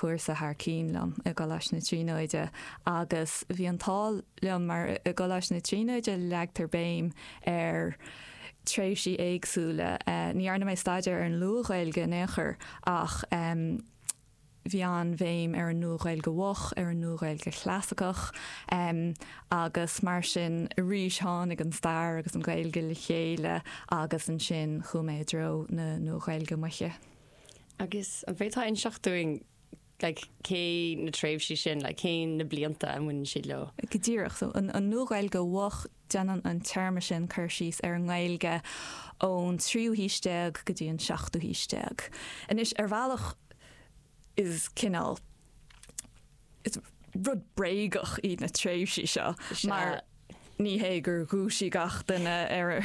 cuasa th cílam I go leis na tríóide agus bhí an tal leom mar I go leis na tríóide leagtar béim tréimhsí éagsúla níarna mé staidir ar an luúghailge néchar ach bhí an bhéim ar an nuaghilge bhuach ar an nuaghilge chlasacach agus mar sin ríis tháinig an stair agus an gailge le chéile agus an sin chuméidro na nuaghilge muiche. Agus an bhétá in seachtúing cé na tréimhsí sin cé na blianta an bhain siad leo. Go dtíireach so an nuaghilge bhuach deanan an terme sin chuir síos ar an ghailge ón 3 híisteag go dtí an 7 híisteag. Inis ar bhealach is cinál is rud breigach iad na tréimhsí seo mar ní hé gur gúsí gach duine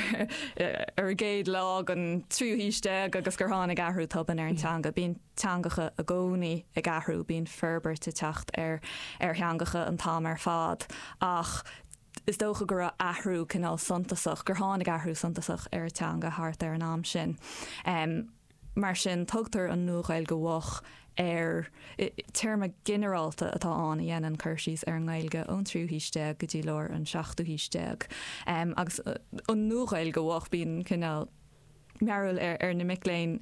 ar géad lag an 3 híisteag agus gur tháinig ahrú tuban ar an teanga bíon teangacha a gcónaí ag ahrú bíon ferbert teacht ar theangacha an tám ar fad ach is dócha gur ahrú cinál suntasach gur tháinig ahrú suntasach ar teanga thart ar an am sin mar sin tugtar an nuaghilge bhuach terma generalta atá an dhéanaan chuirsís ar an ghailge ón 3 híisteag go dtí leor an 7 híisteag agus an nuaghilge bhuach bíon cinál mearúil ar na mic-léin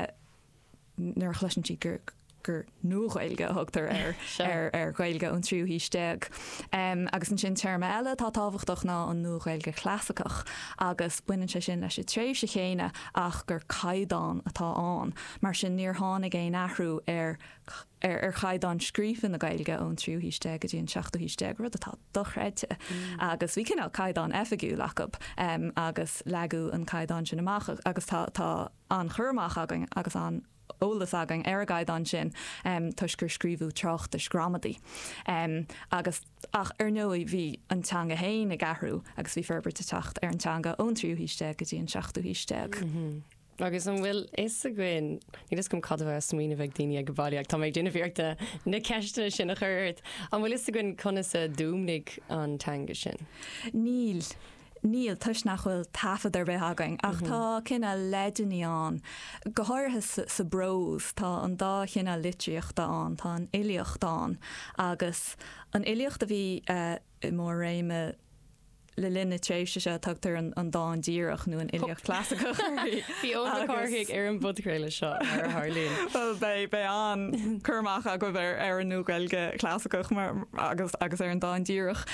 nar chluisintí gur nuaghilge thugtar ar ghailge ón 3 híisteag agus an sin terma eile tá tábhachtach ná an nuaghilge chlasacach agus buineann sé sin leis tréimhsí chéine ach gur caighdeán atá an mar sin níor tháinig é ahrú ar caighdeán scrífin na gailge ón 3 híisteag go dtí an 7 híisteag rud atá dochreite agus bhí cinál caighdeán efigiú leacab agus leagú an caighdeán sin amach agus tá an churmach agus an ólas agan ar a gaiid an sin tuis gur scríbú trocht de scramadaí agus ach ar nóí bhí an teanga héin a gahrú agus bhí ferbert teacht ar an teanga ón 3 híisteag go dtí an 7 híisteag. Agus an bhfuil is a gcuin ní is gom cadbh smíine bheith daine ag bhaileach tá méid duine bhíochta na ceiste sin a chuirt an bhfuil is a gcuin conasa dúmnig an teanga sin. Níl tuis nach bhfuil tafad ar bheith againn ach tá cinna leidirníán gothirthe sa brós tá an dá cinna litríocht an tá an iliocht an agus an iliocht a bhí mór réime le linne tréimhse se tugtar an dáin díireach nó an iliocht clasacach. Bhí óna cárthaigh ar an budcréile seo ar Harlín. Well bé an chumach a go bhar ar an nuaghilge clasacach agus ar an dáin díireach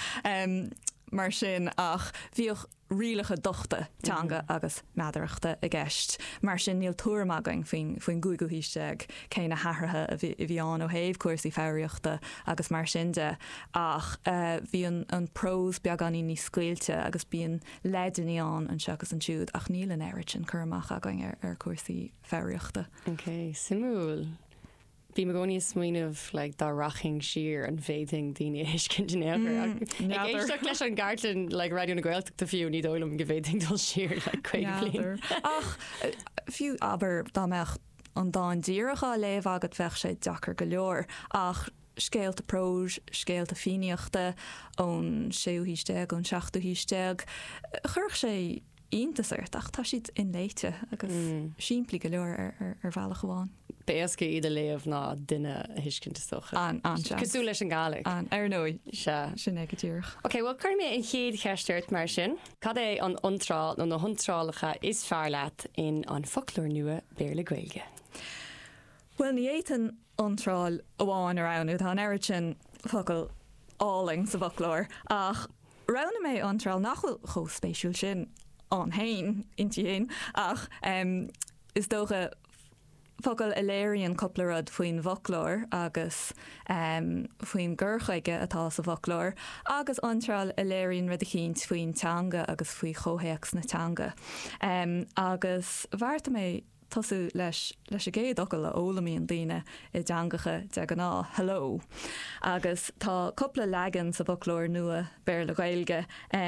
mar sin ach bhíoh rialacha dochta teanga agus meadaireachta a gceist mar sin níl túramagang faoin gúigú híisteag céine hathartha a bhí an ó héamh cuasaí fearreaachta agus mar sin de ach bhí an prós beag an ní scuilte agus bíon leidirníán an seachas an siúd ach níl an airit an chumach againn ar cuasaí fearreaachta. Ok, simúil. Bhí me gcóí smaoinmh dá raching siar an féting daoine hiscinnéair. Éisteach leis an gartlan radioú na Gaeltachta fiú ní dólam go bhéting dul siar chuig. Ach fiú aber dá meach an dáin díirecha léomh agad bheith sé dachar go leor ach scéalta prós, scéalta fíneochta ón 7 híisteag ón 7 híisteag chuirh sé iontasart ach tá siad in léite agus siimplí go leor ar bhealach bháin. Béasca iad a léomh ná duine hiiscinnta socha. Cosú leis an gálaigh. Ar nóid sin ag go dtíoch. Ok, well chuir mé an chéad cheisteirt mar sin. Cad é an iontráil nó na hiontrálacha is fearr leat in an folklór nua Béarla Gaeilge? Well, ní éitan iontráil amháin ar ann tá an airit sin focail áling sa folklór ach rana mé iontráil nachfuil cho spéisiúil sin an hain intí hain ach is dócha focail iléiríonn coppla rud faoin folklór agus faoin ggurchaige atá sa folklór agus antráil iléiríonn rud a chéint faoin teanga agus faoi chóthaíochs na teanga agus bhairta mé tosú leis a géad ocail le ólamíon daoine I deangacha de an ná hello agus tá coppla legan sa folklór nua Béarla Gaeilge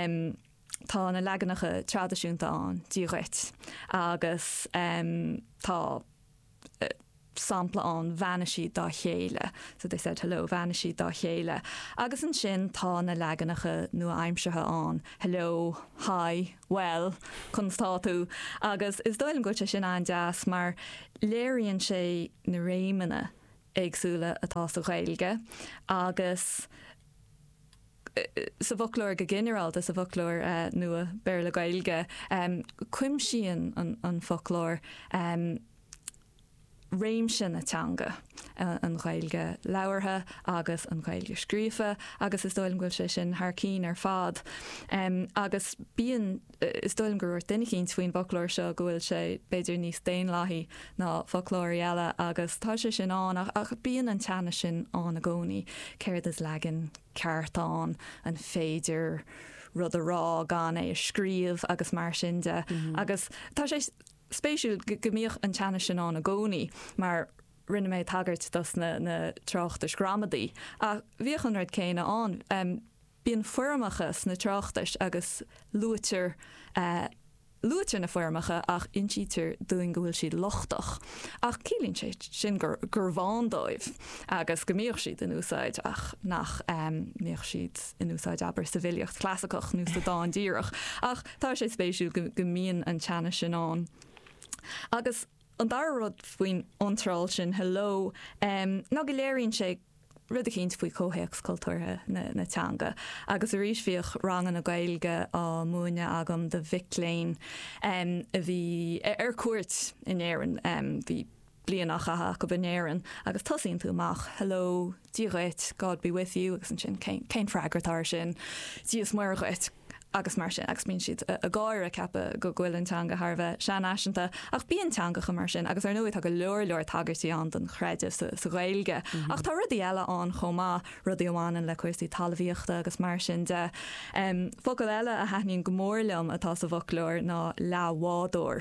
tá na leganacha tradiisiúnta an díghait agus tá sampla an vanishí dá chéile. So they said hello vanishí dá chéile. Agus an sin tá na leganacha nua aimsethe an hello, hi, well, chun agus is dóil an gote sin an deas mar léiríonn sé na réimena éagsúla atá sa Ghaeilge agus sa bhoclóir go generalta sa bhoclóir nua Béarla Gaeilge cuim síon an folklór réimsin atanga an Ghaeilge leabhartha agus an Ghaeilge scríofa agus is dóilm goil sé sin thar cín ar fad agus bíon is dóilm gur duine cín faoin folklór seo gohfuil sé beidir níos déanlaithí ná folklóir eile agus tá sé sin an ach bíon an teanna sin an a gcónaí céir is legan ceartán an féidir rud a rá gan é scríomh agus mar sin de agus tá sé spéisiúil gomíoch an teanna sin an a gcónaí mar rinne méid tagart das na tráchtas gramadaí a bhíoch an raid céine an bíon formachas na tráchtas agus luatir na formacha ach insítar dúin gohfuil siad lochtach ach cílín sé sin gur bhándóibh agus gomíoch siad in úsáid ach nach míoch siad in úsáid aber sa bhiliocht clásicach nó sa dáin díireach ach tá sé spéisiú go míon an teanna sin an agus an dar rud faoin ontráil sin hello ná go léironn sé rud a chéint faoi cóhéachs cultúrtha na teanga agus a rís bhíoch rangan na Gaeilge á múine agam de Vicléin a bhí ar cuairt in éireann bhí blianach a go bnéireann agus tosíonn tú amach hello díghait God be with you agus an sin céin freagratar sin díos muirghait agus mar sin agus mín siad a gáir a cepa go ghfuilintanga Harbheith sean aisinta ach bíontanga go mar sin agus ar nuid go leor tagartí an den chreide sa Ghaeilge ach tá rudí eile an chomá rudí amháin le cuairsaí talmhaíochta agus mar sin de focail eile a heithníonn gomórlumm atá sa bhoclóir ná leabhádóir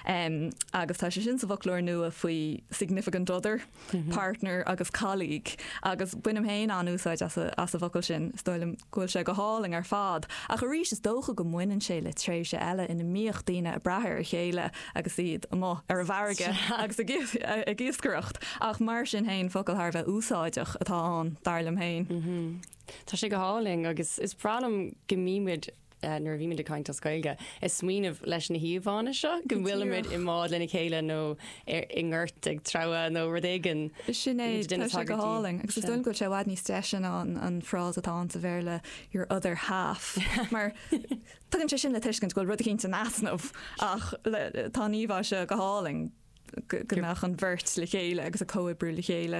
agus tá sé sin sa bhoclóir nua faoi significant other partner agus colleague agus buinem héin an úsáid as a bhocail sin stoilm gúil sé go háling ar fad ach a rís dócha go muinean sé le tréise eile ina míocht daine a brethir chéile agus iad amá ar a bharige agus a gíoscaireacht ach mar sin hain focail Harbheith úsáideach atá an darlam hain. Tá sé go háling agus is bralam gomíimiid nar bhíimiid a caiint as Gaeilge is smíanamh leis na híomhána seo go bhfuilimiid i mád lena chéile nó inghirt ag trabha nó rudagan sin é go háling agus is dún go sé bhhaid ní stéisian an frás atá an sa bhéle your other half mar tugann sé sin le tuiscint goil rud a cinnta nasnamh ach tá níomhá se go háling gannach an bhirt le chéile agus a cóibrú le chéile.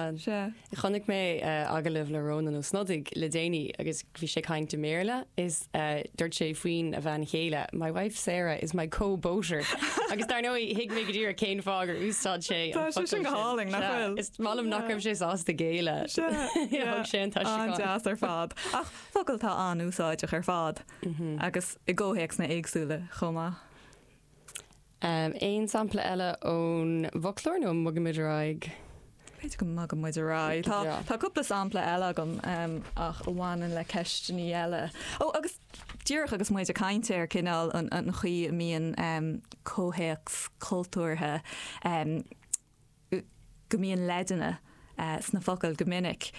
Chonig mé agalibh le rónan ó snodig le déine agus bhí sé caiint de méle is dúirt sé faoin a bhean chéile. My wife Sarah is my co-boater. agus dar nó hiig mé go dtír a céin fágur úsáid sé. Tá sé sin go háling nach bhfuil. Is málam nachrah sé as de géile. sin deas ar fad. Ach focail tá an úsáideach ar fad agus i ggóhéics na éagsúla chomá. Ein sampla eile ón bhoclóir nó mugad raig. Beidir go mugad muid raig. Tá cúpla sampla eile gom ach bhhain le ceisteaní eile. Ó agus dúrach agus muid a caiinte ar cinál an chuí mííon cóhéachs cultúrtha go mííon leideanna sna focail go minic.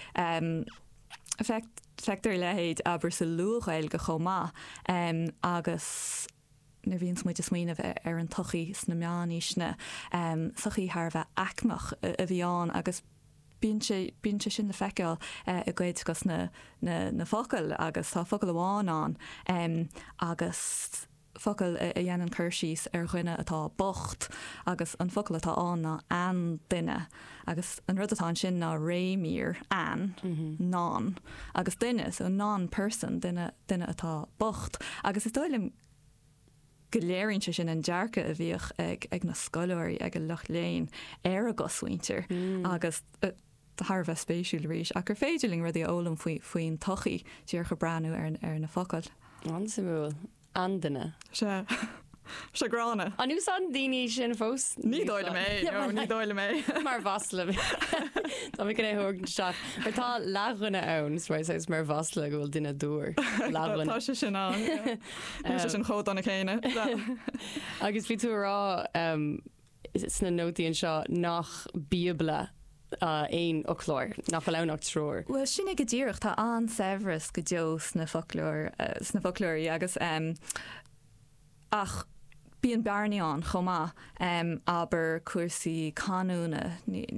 Feictar lehéad aber sa luúghail go chomá agus na bhíon muid a smaoineh ar an tochaí sna meáníisna sochaí Harbheith acmach a bhíán agus bíonn sé sin le feiceáil a gcuid gus na focail agus tá focail amháin an agus focail a dhéanaan chuirsís ar chuine atá bocht agus an focail atá an ná an duine agus an rud atá sin ná réimír an ná agus duine so non-person duine atá bocht agus is dóilim go léironn sé sin an dearcha a bhíoch ag na scoileirí ag an Loch Léinn ar a goshaintear agus Harbheith spéisiúil rís a gur féidirling rudí ólam faoin tochaí tíor go breanú ar na focail. An sa bhfuil an duine. Se grána. An ús an daoine sin fós? Ní dóile mé, ní dóile mé. Mar bhasla. Tá mé cinna thugann seach. Ar tá lághranna ann, is mar bhasla go bhfuil duine dúr. Tá sé sin an. Tá sin chót anna chéine. Agus bhí tú rá sna nótaíonn seo nach bíbla éon ochlóir nach go lenach tróir. Well sinna go ddíireach tá an Severus go deo sna folklóirí agus ach bíon bearnaíán chomá aber cuasaí canúna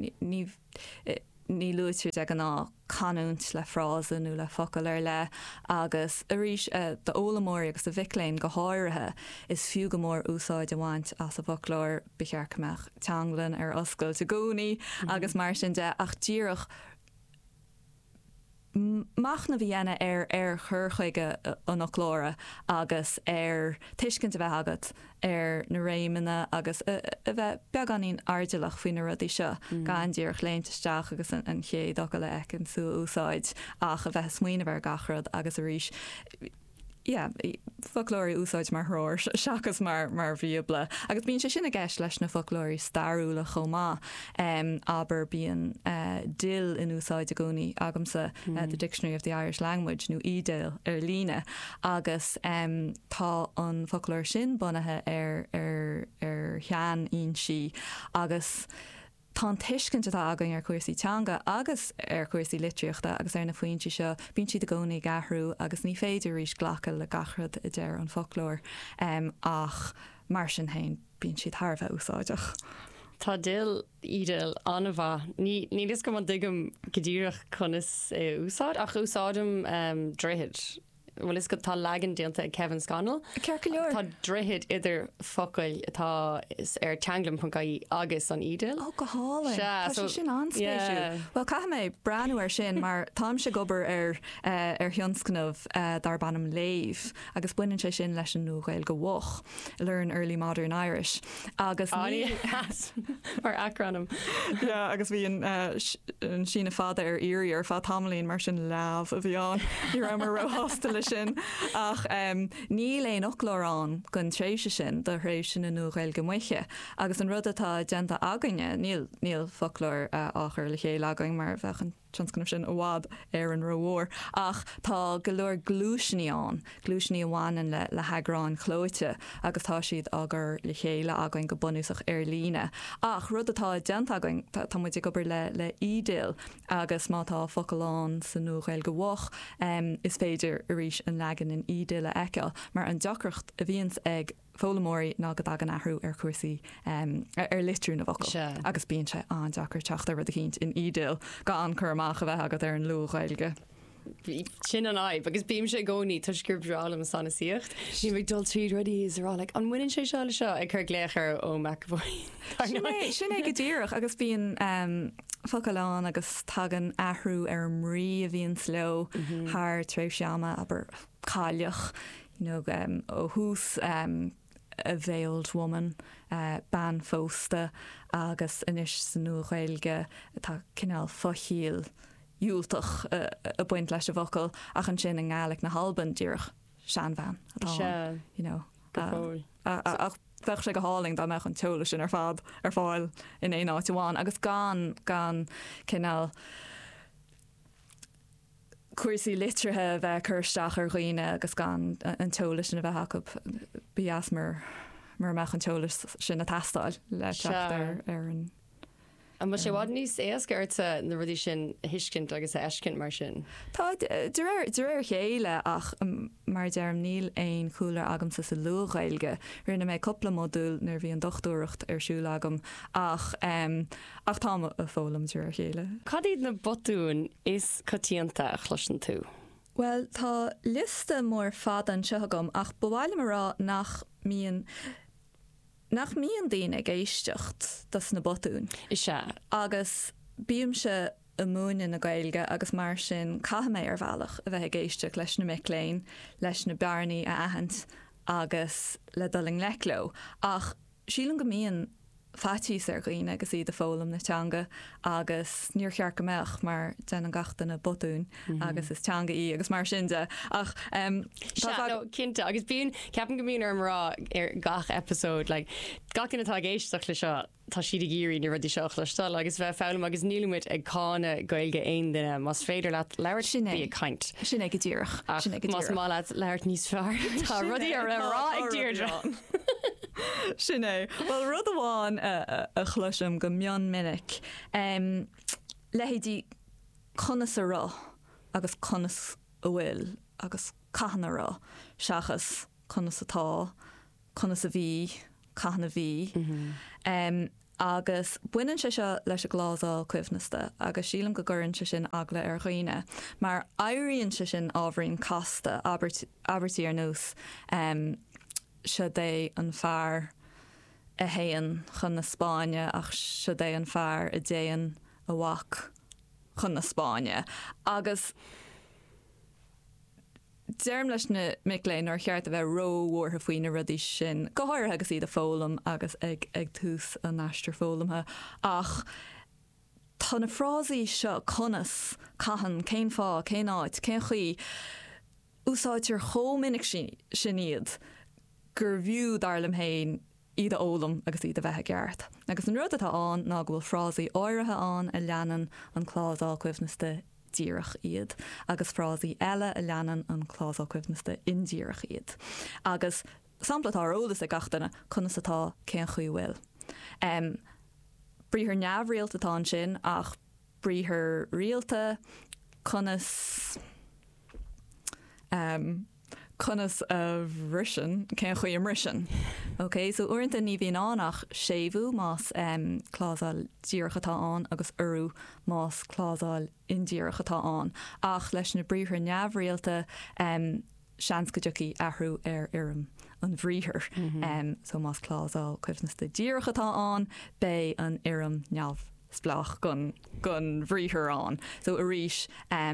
ní luúteir ag an ná canúnt le frásan nó le focail ar le agus arís de ólamóir agus a bhicléin go háirithe is fiú go mór úsáid amhaint as a bhoclóir bechearcamach teanglann ar oscail te gcónaí agus mar sin de ach díreach mach na bhíana ar churchaige an ochlóra agus ar tuiscint a bheith agat ar na réimena agus a bheith beganín ardealach faoin na rudí seo gan díoch léinteisteach agus an chéad do le ag an sú úsáid ach a bheith smuoine bhar gachrad agus a ríis folklóirí úsáid mar thróir seachas mar bhíobla. Agus bíonn sé sinna gceist leis na folklóirí starúla chomá aber bíon dil in úsáid a gcónaí agamsa the Dictionary of the Irish Language nó ídéil ar líne agus tá an folklóir sin bunathe ar chean on si agus tá tuiscint atá agan ar cuasaí teanga agus ar cuasaí litríochta agus ar na faointí seo bíonn siad a gcónaí gathhrú agus ní féidir rís ghlacha le gachrad i dtéir an folklór ach mar sin hain bíonn siad tharbheith úsáideach. Tá dil ídal anna bha ní is go an digam godíireach chunas úsáid ach úsáidm dréid. Well is go tá legan déanta Kevin Scannell. Ceirceoir. Tá dréid idir focail atá is ar teanglam.caí agus an ídal. Ó go hála. Tá sin anspéisiú. Well cai mé breanú ar sin mar táim se gobar ar thionscanmh dar bannam léamh agus buinn sé sin leis an núghail go bhch Learn Early Modern Irish agus mar acrónim. agus bhí an sína fada ar irí ar fá tamlíonn mar sin leamh a bhíán í ra mar roihasta sin ach ní léon ochlórán gon tréise sin do rééis sin an núghail go muiche agus an rud atá déanta againe níl folklór áchar le chéile againg mar bheitchan transcanmh sin bhád ar an rohór ach tá go leor glúisní amháin le heagráin chlóite agus tá siad agur le chéile again go bunúsach ar líne ach rud atá déanta againg tá muid gobar le ídéil agus mátá focailán san núghail go bhch is féidir a rís an legan in ídéile eiceil mar an deachreacht a bhíons ag fólamóirí ná go dagan ahrú ar cuasaí ar litrú na bhocail agus bíonn sé an deachar teachta rud a chéint in ídéil ga an chumach a bheith agad ar an luúghailge. Sin an aib, agus bíam sé gcónaí tuisgurrálam sanna síocht. Ní bh dul tríd rudí is rá an muinn sé seála seo ag chu léchar ó McAvoy. Sin é go dtíireach agus bíon focailán agus tagan ahrú ar mrí a bhíon sló th tréimhseama aber cáileach ó hús a veiled woman ban fósta agus inis san núghailge tá cinál fochiilúltach a buint leis a bhocail ach an sin an gáalaigh na halban díoch sean bhean ach bheith sé go háling dá meach an teola sin ar fad ar fáil in éon áitiháin agus gan cinál cuasaí litrithe bheith chuirteach ar dhaoine agus gan an teola sin a bheith haca bías mar meach an teola sin na tastáil le teachtar ar an. An mu sé bhád níos éascairt na rudí sin hiiscint agus a eiscint mar sin. Tá de réir chéile ach mar dearm níl éon chúlar agamsa sa luúghailge rinne mé coppla modúil nar bhí an dochtúireacht ar siúlagam ach tá a fólam de réir chéile. Cad iad na botún is cotíanta a chluisin tú? Well tá liste mór fad an seogam ach bhhaile marrá nach míon daoine géistecht das na botún. Is se. Agus bíam se a múin na gailge agus mar sin cahamé ar bhealach a bheith géisteach leis na miléin leis na bearnaí a ahant agus le doling lecló ach sílan go mííon fatís ar ghoine agus iad a fólam na teanga agus níor chear go meach mar den an gachtain na botún agus is teanga í agus mar sinnte ach cinnte agus bíon ceapan go míon ar mrá ar gach episód le gacin atá géisteach le seo tá siad a géirí ní rudí seach leistal agus bheith fálam agus nílimid ag cána gailge aon duine mas féidir leir sin é caint. Sin é go dtíoch mas má leirt níos fear Tá rudí ar rá ag dtíirdre. Sin é. Well rud amháin a chluisim go mion minic lehéadí conas a rá agus conas a bhfuil agus caihanna rá seachas conas atá conas a bhí caitheanna bhí. Agus buineann sé seo leis a glásáil cuimhneasta agus sílam go gcurann sé sin agla ar dhaoine. Mar éiríonn sé sin ábhraíonn casta abertí ar nús se é an fearr a héan chun na Spáine ach se é an fearr a déan a bhac chun na Spáine. Agus dearm leis na miléin ar cheart a bheith róhórtha faoine rudí sin gohair agus iad a fólam agus ag tús an neistir fólamthe ach tá na frásaí seo conas caitheann cén fá, cén áit, cén chuí úsáidtear chominic sin iad gur bhiú darlam héin iad a ólam agus iad a bheitthe geart. Agus an rud atá an ná bhfuil frásaí áirithe an a leanan an clásáil cuimhneasta díreach iad, agus frásaí eile a leanan an clásáil cuimhneasta indíreach iad. Agus samplatá ólas a gatainna chunas atá cén chuí bhfuil. Bríthar neamhrialta tá sin ach bríthar rialta chunas a bhrisin cén chuí am risin. Ok, so uaireanta ní bhíon annach sébhú más clásáil dírechatá an agus urú más clásáil indírechatá an. Ach leis na bríthar neamhrialta seans go dtií ahrú ar irim an bhríthar. So más clásáil cuimhneasta dírechatá an bé an irim neamh splach gon bhríthar an. So arís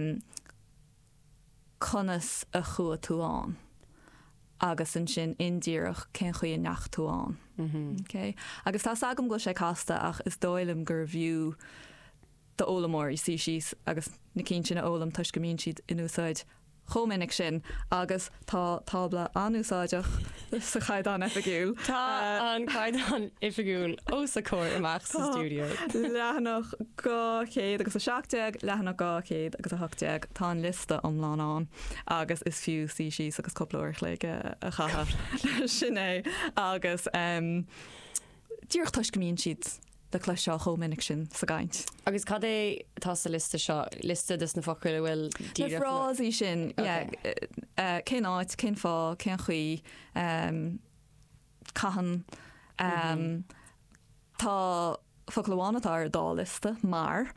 conas a chua túán agus an sin indíireach cén chuí nach túán. Okay? Agus tá agam go sé casta ach is dóilm gur bhiú de ólamóir sí síos agus na cín sin ólam tuis go mín siad in úsáid chomininic sin agus tá tábla anúsáideach sa chaidán ifigúil. Tá an chaidán ifigúil ó sa cóir amach sa stúdio. Lehanach 200 agus a 7, lehanach 200 agus a 8 tá an lista omláán agus is fiú sí síos agus coplaúir le a chaha sinné agus díoch tuis go mín siad de clá seo chomininic sin sa gaiint. Agus cad é tá sa lista seo lista dus na focail bhfuil díreach? Na frásí sin, cén áit, cén fá, cén chuí, caitheann tá foclaháinatá ar dá lista mar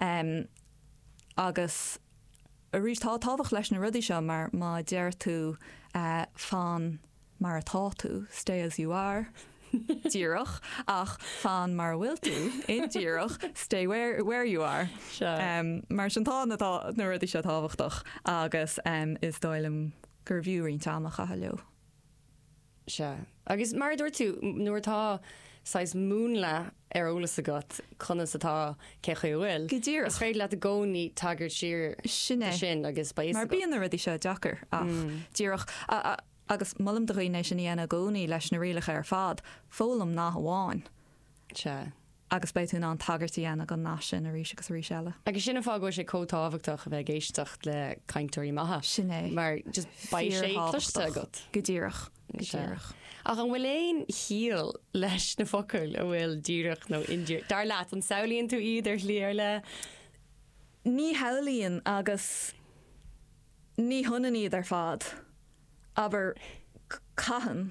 agus a rís tábhach leis na rudí seo mar má deir tú fan mar atá tú, stay as you are. Díreach ach fan mar bhfuil tú indíreach stay where you are. Mar sin tá na rudí se táhachtach agus is dóilm gur bhiúín teach a leo. Se. Agus mar dúir tú nuair tá sais múnla ar ólas agat chunas atá cecha bhfuil. Go díreach. Is féad le a gcónaí tagart siar sin agus ba mar bíon na rudí seo deachar ach díreach agus mullam do rééis sin dhéana gcónaí leis na rialach ar fad fólam ná hamháin. Se. Agus beitún an tagartí ana go ná sin a rí agus rí seile. Agus sinna fágó sé cótáhachtach a bheith géisteach le caiintúirí maithe. Sinné. Mar just ba sé cluiste agat. Go díreach. Go díreach. Ach an bhfuil éon híal leis na focail a bhfuil díreach nó indíir. Dar leat an saolíonn tú iad ar líar le? Ní haolíonn agus ní thunan iad ar fad. Aber caitheann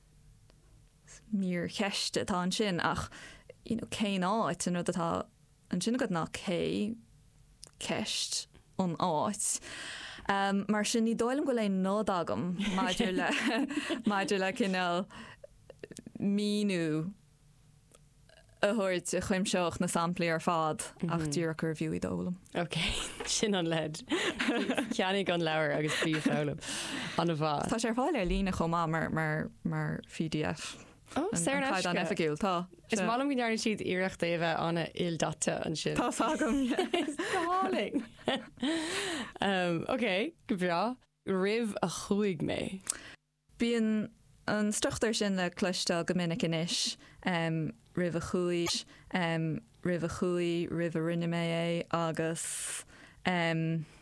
míor cheiste tá an sin ach cén áit an atá an sin go ná cé ceist an áit. Mar sin ní dóilm go le nód agam maidir le cinál míú a thuirt a chuimseoach na samplaí ar fad ach dúach gur bhiú i dólam. Ok, sin an led. Ceannig an leabhar agus bí fálam an a bhá. Tá sé ar fáil ar lína chomá mar PDF. Séir an effigiúil tá. Is málam go dearna siad iirecht é bheith anna ildata an sin. Tá agam. Háling. Ok, go bra. Rih a chuig mé. Bíon an struchttar sin le cloisteil go minic inis rih a chuig, rih a rinne mé agus